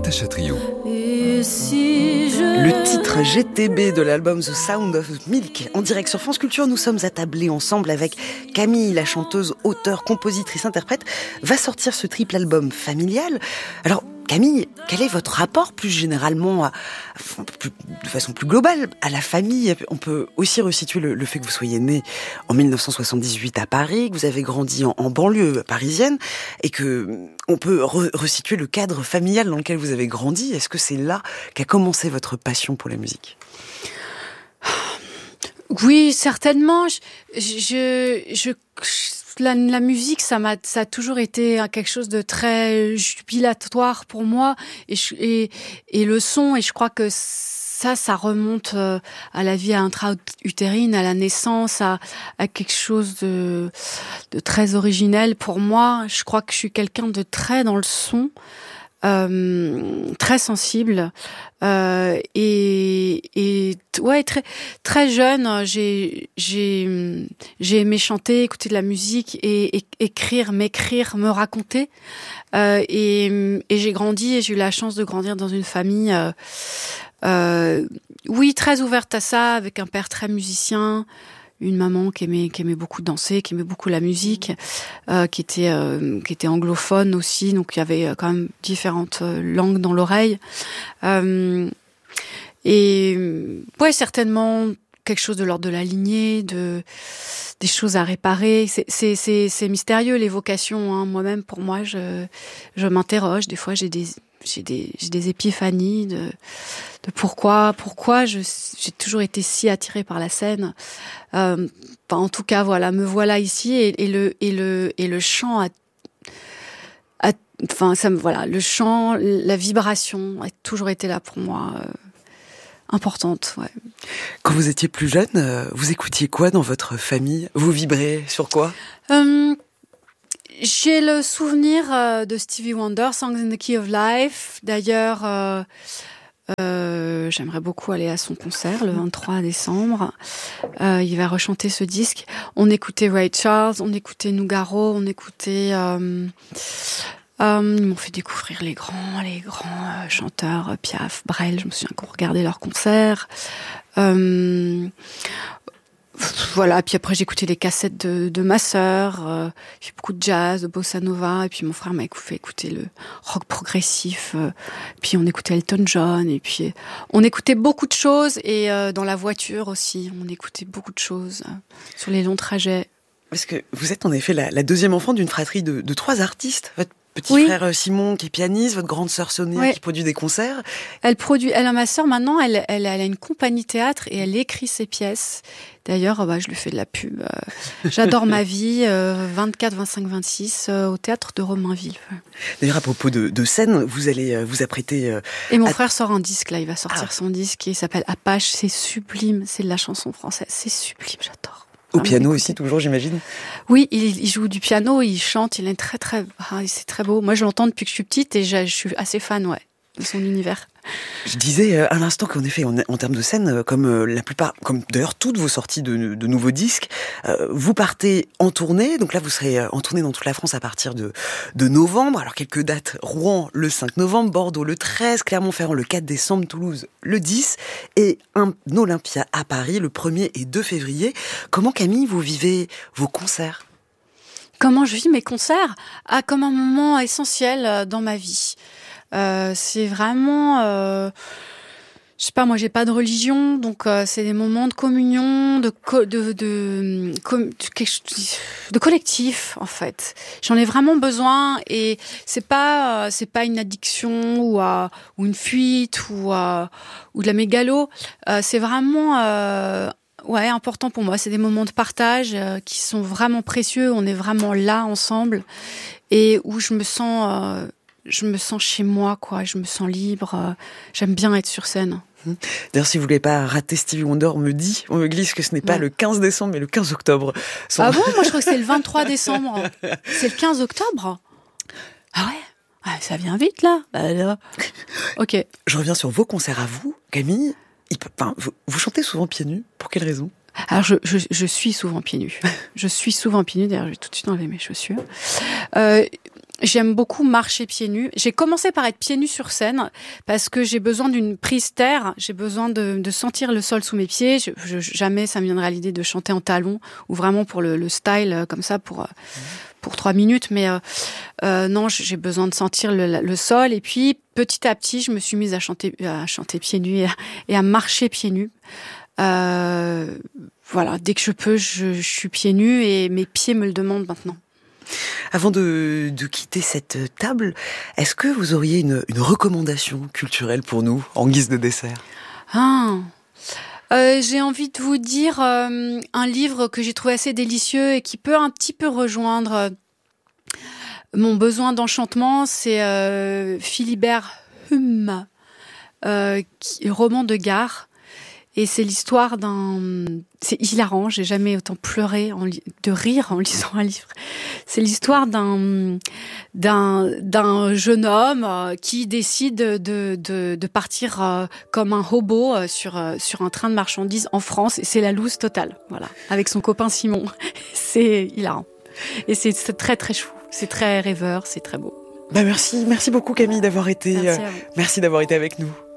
Natacha Trio. Le titre GTB de l'album The Sound of Milk. En direct sur France Culture, nous sommes attablés ensemble avec Camille, la chanteuse, auteure, compositrice, interprète, va sortir ce triple album familial. Alors, Camille, quel est votre rapport plus généralement, de façon plus globale, à la famille? On peut aussi resituer le fait que vous soyez né en 1978 à Paris, que vous avez grandi en banlieue parisienne, et que on peut resituer le cadre familial dans lequel vous avez grandi. Est-ce que c'est là qu'a commencé votre passion pour la musique? Oui, certainement. La musique, ça a toujours été quelque chose de très jubilatoire pour moi, et le son, et je crois que ça remonte à la vie intra-utérine, à la naissance, à quelque chose de très originel pour moi. Je crois que je suis quelqu'un de très dans le son, très sensible, ouais, très très jeune, j'ai aimé chanter, écouter de la musique et écrire, m'écrire, me raconter, et j'ai grandi, et j'ai eu la chance de grandir dans une famille oui, très ouverte à ça, avec un père très musicien, une maman qui aimait beaucoup danser, qui aimait beaucoup la musique, qui était anglophone aussi, donc il y avait quand même différentes langues dans l'oreille. Et ouais, certainement quelque chose de l'ordre de la lignée, des choses à réparer. C'est mystérieux, les vocations, hein. Moi-même, pour moi, je m'interroge. Des fois, j'ai des épiphanies de pourquoi j'ai toujours été si attirée par la scène. En tout cas, voilà, me voilà ici, et le chant le chant, la vibration a toujours été là pour moi, importante, ouais. Quand vous étiez plus jeune, vous écoutiez quoi dans votre famille? Vous vibrez sur quoi? J'ai le souvenir de Stevie Wonder, Songs in the Key of Life. D'ailleurs, j'aimerais beaucoup aller à son concert le 23 décembre. Il va rechanter ce disque. On écoutait Ray Charles, on écoutait Nougaro, on écoutait... ils m'ont fait découvrir les grands chanteurs, Piaf, Brel. Je me souviens qu'on regardait leurs concerts. Voilà, puis après j'écoutais les cassettes de ma sœur, j'ai beaucoup de jazz, de bossa nova, et puis mon frère m'a fait écouter le rock progressif, puis on écoutait Elton John, et puis on écoutait beaucoup de choses, et dans la voiture aussi, on écoutait beaucoup de choses, sur les longs trajets. Parce que vous êtes en effet la deuxième enfant d'une fratrie de 3 artistes. Votre petit frère Simon qui est pianiste, votre grande sœur Sonia qui produit des concerts. Ma sœur maintenant, elle a une compagnie théâtre et elle écrit ses pièces. D'ailleurs, je lui fais de la pub. J'adore ma vie, 24, 25, 26, au théâtre de Romainville. D'ailleurs, à propos de scène, vous allez vous apprêter... Et mon frère sort un disque, là, il va sortir son disque qui s'appelle Apache. C'est sublime, c'est de la chanson française, c'est sublime, j'adore. Au piano aussi, toujours, j'imagine? Oui, il joue du piano, il chante, il est c'est très beau. Moi, je l'entends depuis que je suis petite, et je suis assez fan, ouais, de son univers. Je disais à l'instant qu'en effet, en termes de scène, comme la plupart, comme d'ailleurs toutes vos sorties de nouveaux disques, vous partez en tournée. Donc là, vous serez en tournée dans toute la France à partir de novembre. Alors, quelques dates: Rouen le 5 novembre, Bordeaux le 13, Clermont-Ferrand le 4 décembre, Toulouse le 10, et un Olympia à Paris le 1er et 2 février. Comment, Camille, vous vivez vos concerts? Comment je vis mes concerts? Comme un moment essentiel dans ma vie. C'est vraiment, je sais pas, moi j'ai pas de religion, donc c'est des moments de communion, de collectif, en fait. J'en ai vraiment besoin, et c'est pas une addiction ou une fuite ou de la mégalo. C'est vraiment important pour moi. C'est des moments de partage qui sont vraiment précieux. On est vraiment là ensemble, et où je me sens chez moi, quoi. Je me sens libre. J'aime bien être sur scène. D'ailleurs, si vous voulez pas rater Stevie Wonder, on me glisse que ce n'est pas le 15 décembre, mais le 15 octobre. Ah bon? Moi, je crois que c'est le 23 décembre. C'est le 15 octobre? Ah ouais? Ça vient vite, là. Là. Ok. Je reviens sur vos concerts à vous, Camille. Vous chantez souvent pieds nus. Pour quelle raison? Alors, je suis souvent pieds nus. Je suis souvent pieds nus. D'ailleurs, je vais tout de suite enlever mes chaussures. J'aime beaucoup marcher pieds nus. J'ai commencé par être pieds nus sur scène parce que j'ai besoin d'une prise terre. J'ai besoin de sentir le sol sous mes pieds. Jamais ça me viendrait à l'idée de chanter en talons ou vraiment pour le style comme ça pour 3 minutes. Mais non, j'ai besoin de sentir le sol. Et puis petit à petit, je me suis mise à chanter pieds nus et à marcher pieds nus. Voilà, dès que je peux, je suis pieds nus et mes pieds me le demandent maintenant. Avant de quitter cette table, est-ce que vous auriez une recommandation culturelle pour nous, en guise de dessert ? J'ai envie de vous dire un livre que j'ai trouvé assez délicieux et qui peut un petit peu rejoindre mon besoin d'enchantement. C'est Philibert Humm, roman de gare. Et c'est l'histoire c'est hilarant, j'ai jamais autant pleuré de rire en lisant un livre. C'est l'histoire d'un jeune homme qui décide de partir comme un hobo sur un train de marchandises en France. Et c'est la loose totale, voilà, avec son copain Simon. C'est hilarant. Et c'est très très chou, c'est très rêveur, c'est très beau. Merci beaucoup Camille d'avoir été avec nous.